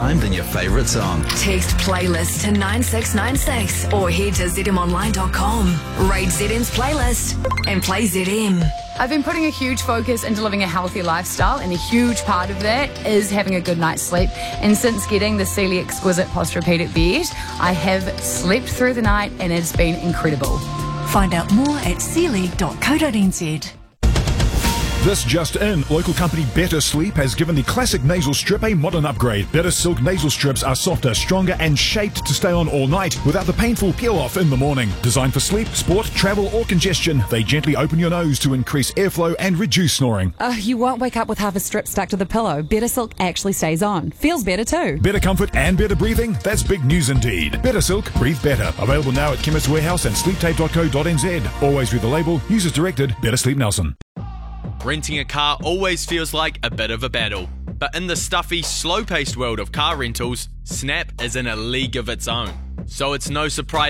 time than your favourite song. Text playlist to 9696 or head to zmonline.com. Rate ZM's playlist and play ZM. I've been putting a huge focus into living a healthy lifestyle, and a huge part of that is having a good night's sleep. And since getting the Sealy Exquisite Posturepedic bed, I have slept through the night and it's been incredible. Find out more at sealy.co.nz. This just in, local company Better Sleep has given the classic nasal strip a modern upgrade. Better Silk nasal strips are softer, stronger and shaped to stay on all night without the painful peel-off in the morning. Designed for sleep, sport, travel or congestion, they gently open your nose to increase airflow and reduce snoring. You won't wake up with half a strip stuck to the pillow. Better Silk actually stays on. Feels better too. Better comfort and better breathing? That's big news indeed. Better Silk, breathe better. Available now at Chemist Warehouse and sleeptape.co.nz. Always read the label. Users directed. Better Sleep Nelson. Renting a car always feels like a bit of a battle. But in the stuffy, slow-paced world of car rentals, Snap is in a league of its own. So it's no surprise